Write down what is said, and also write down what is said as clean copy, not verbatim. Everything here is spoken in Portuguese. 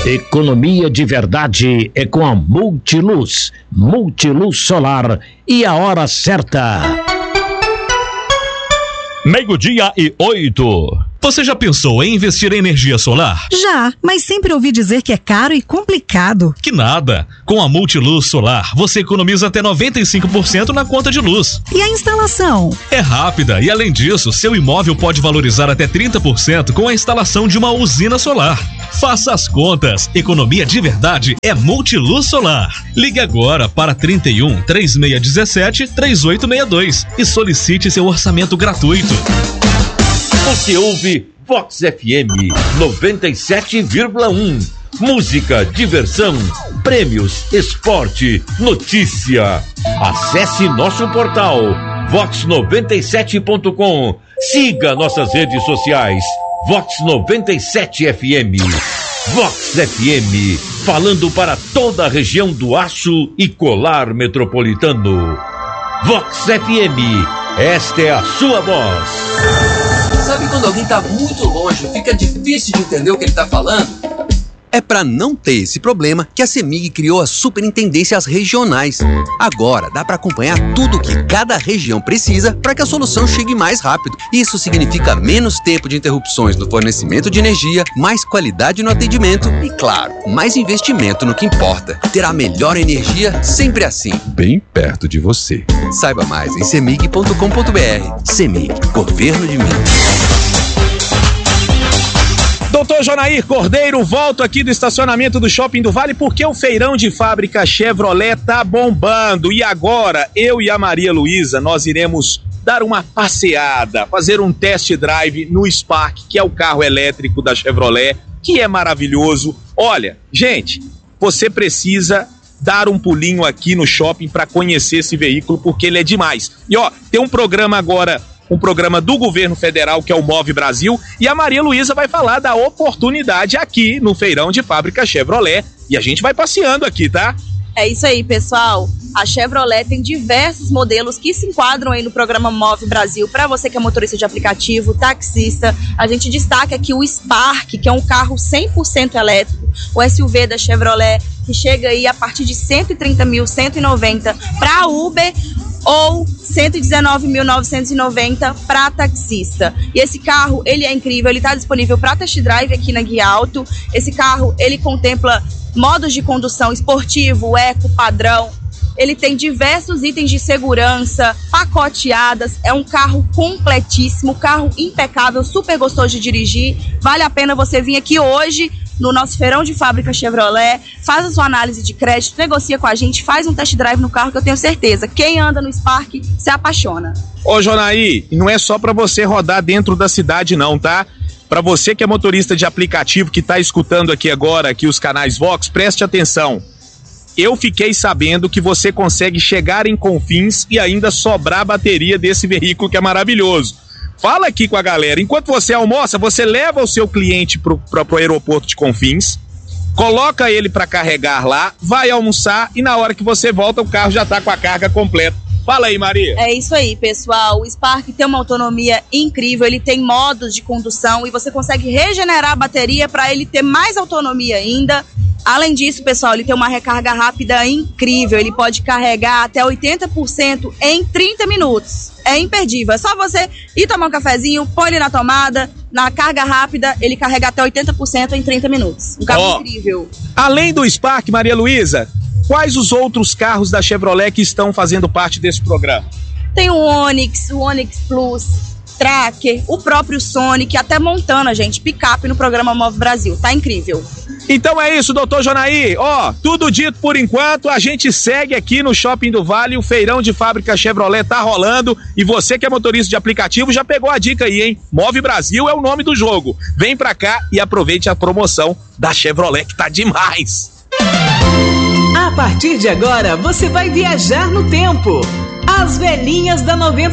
Economia de verdade é com a Multiluz. Multiluz Solar e a hora certa. 12:08. Você já pensou em investir em energia solar? Já, mas sempre ouvi dizer que é caro e complicado. Que nada! Com a Multiluz Solar, você economiza até 95% na conta de luz. E a instalação? É rápida e, além disso, seu imóvel pode valorizar até 30% com a instalação de uma usina solar. Faça as contas. Economia de verdade é Multiluz Solar. Ligue agora para 31 3617 3862 e solicite seu orçamento gratuito. Você ouve Vox FM 97,1. Música, diversão, prêmios, esporte, notícia. Acesse nosso portal vox97.com. Siga nossas redes sociais. Vox 97 FM. Vox FM, falando para toda a região do Aço e Colar Metropolitano. Vox FM, esta é a sua voz. Sabe quando alguém tá muito longe, fica difícil de entender o que ele tá falando? É para não ter esse problema que a CEMIG criou as superintendências regionais. Agora dá para acompanhar tudo o que cada região precisa para que a solução chegue mais rápido. Isso significa menos tempo de interrupções no fornecimento de energia, mais qualidade no atendimento e, claro, mais investimento no que importa. Ter a melhor energia sempre assim, bem perto de você. Saiba mais em cemig.com.br. CEMIG, Governo de Minas. Doutor Jonair Cordeiro, volto aqui do estacionamento do Shopping do Vale porque o feirão de fábrica Chevrolet tá bombando. E agora, eu e a Maria Luísa, nós iremos dar uma passeada, fazer um test drive no Spark, que é o carro elétrico da Chevrolet, que é maravilhoso. Olha, gente, você precisa dar um pulinho aqui no shopping para conhecer esse veículo, porque ele é demais. E ó, tem um programa agora, um programa do governo federal, que é o Move Brasil, e a Maria Luísa vai falar da oportunidade aqui no feirão de fábrica Chevrolet, e a gente vai passeando aqui, tá? É isso aí, pessoal. A Chevrolet tem diversos modelos que se enquadram aí no programa Move Brasil. Para você que é motorista de aplicativo, taxista, a gente destaca aqui o Spark, que é um carro 100% elétrico, o SUV da Chevrolet, que chega aí a partir de 130.190 para Uber ou 119.990 para taxista. E esse carro, ele é incrível, ele está disponível para test drive aqui na Guia Auto. Esse carro, ele contempla modos de condução esportivo, eco, padrão. Ele tem diversos itens de segurança, pacoteadas, é um carro completíssimo, carro impecável, super gostoso de dirigir. Vale a pena você vir aqui hoje no nosso feirão de fábrica Chevrolet, faz a sua análise de crédito, negocia com a gente, faz um test drive no carro que eu tenho certeza, quem anda no Spark se apaixona. Ô Jonaí, não é só pra você rodar dentro da cidade não, tá? Pra você que é motorista de aplicativo, que tá escutando aqui agora, aqui os canais Vox, preste atenção. Eu fiquei sabendo que você consegue chegar em Confins e ainda sobrar a bateria desse veículo que é maravilhoso. Fala aqui com a galera, enquanto você almoça, você leva o seu cliente pro aeroporto de Confins, coloca ele para carregar lá, vai almoçar e na hora que você volta o carro já tá com a carga completa. Fala aí, Maria. É isso aí, pessoal. O Spark tem uma autonomia incrível, ele tem modos de condução e você consegue regenerar a bateria para ele ter mais autonomia ainda. Além disso, pessoal, ele tem uma recarga rápida incrível, ele pode carregar até 80% em 30 minutos. É imperdível, é só você ir tomar um cafezinho, põe ele na tomada, na carga rápida, ele carrega até 80% em 30 minutos. Um carro incrível. Além do Spark, Maria Luísa, quais os outros carros da Chevrolet que estão fazendo parte desse programa? Tem o Onix Plus, Tracker, o próprio Sonic, até Montana, gente, picape no programa Move Brasil, tá incrível. Então é isso, doutor Jonaí. Ó, tudo dito por enquanto, a gente segue aqui no Shopping do Vale, o feirão de fábrica Chevrolet tá rolando e você que é motorista de aplicativo já pegou a dica aí, hein? Move Brasil é o nome do jogo. Vem pra cá e aproveite a promoção da Chevrolet que tá demais. A partir de agora, você vai viajar no tempo. As velhinhas da 90